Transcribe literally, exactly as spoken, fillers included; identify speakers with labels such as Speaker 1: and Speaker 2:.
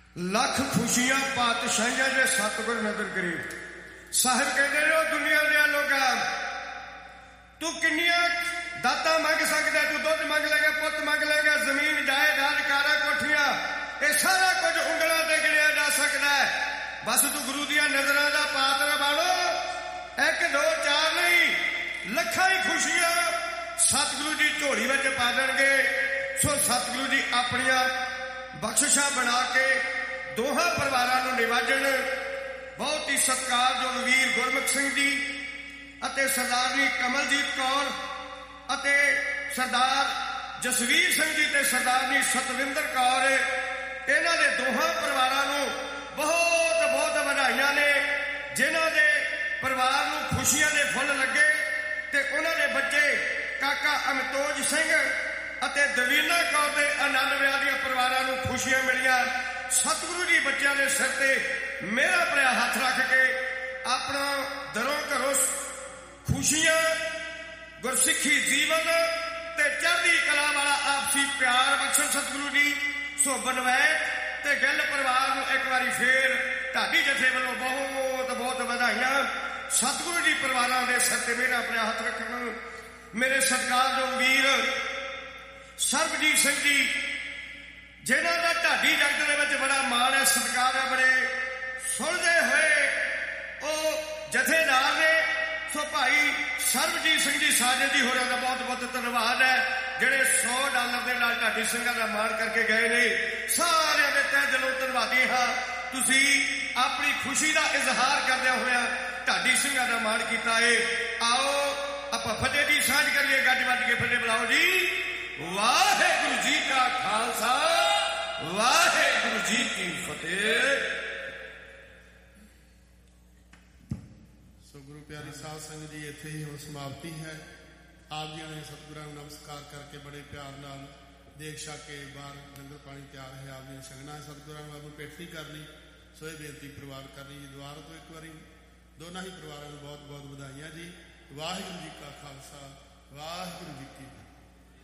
Speaker 1: लख खुशियां पातशाहियां जे सतगुर नजर करीब। साहिब कहते ने दुनिया दे लोगा तू किन्नियां दाता मंग सकदा, तू दुध मंग लेगा, पुत मंग लेगा, जमीन जायदाद कारा कोठियां, ये सारा कुछ उंगलां ते गिणिया जा सकदा है। बस तू गुरु दियां नजरां दा पात्र बनो। एक दो चार नहीं, लखां ही खुशियां सतगुरु जी झोली विच पा देणगे। सो सतगुरु जी अपनियां बख्शिशां बना के दोहां परिवारां नूं निवाजण। बहुत ही सत्कारयोग वीर गुरमुख सिंह जी अते सरदारनी कमलजीत कौर अते सरदार जसवीर सिंह जी ते सरदारनी सतविंदर कौर, इन्हां दे दोहां परिवारां नूं बहुत बहुत वधाइयां ने। जिन्हां दे परिवार नूं खुशियां दे फुੱਲ लगे ते उन्हां दे बच्चे काका अमतोज सिंह अते दवीना कौर दे आनंद विआह दीआं परिवारां नूं खुशियां मिलियां। सतगुरु जी बच्चों के सिर ते मेरा भरिया हाथ रख के अपना दरों घरों खुशियां, गुरसिखी जीवन ते चढ़दी कला वाला आपसी प्यार बख्शण सतगुरु जी। सो बनवैत ते गिल परिवार नूं एक बारी फिर ढाडी जथे वालों बहुत बहुत बधाइयां। सतगुरु जी परिवारों के सिर ते मेरा भरिया हाथ रखण। मेरे सत्कारयोग वीर सरबजीत सिंह जी जिन्हों का ढाडी जगत के बड़ा मान है, सत्कार है, बड़े सुलझे हुए वो जथेदार ने। सो भाई सरबजीत सिंह जी साजद जी होਰਾਂ का बहुत बहुत धन्यवाद है ਜਿਹੜੇ सौ डॉलर के नाल ढाडी ਸਿੰਘਾਂ का मान करके गए ने। सारे के तह दिलों धन्यवादी हाँ। तुसी अपनी खुशी का इजहार करदे होया ढाडी ਸਿੰਘਾਂ का मान किया है। आओ आपां फतेह दी साझ करिए। गज वज के फतेह बुलाओ जी। वाहिगुरू जी का खालसा, वाहिगुरू जी की फतेह।
Speaker 2: सो गुरु प्यारी साध संगत जी इत्थे ही हुण समाप्ति है। आप जी ने सतगुरां नूं नमस्कार करके बड़े प्यार नाल देख छक के बाहर लंगर पानी तैयार है, आप जी ने छकना है। सतगुरां नूं आपां पेट नहीं करनी। सो ये बेनती परिवार करनी जी। दुबारा तो एक बारी दोनों ही परिवारों को बहुत बहुत बधाइयां जी। वाहिगुरू जी का खालसा, वाहिगुरू जी की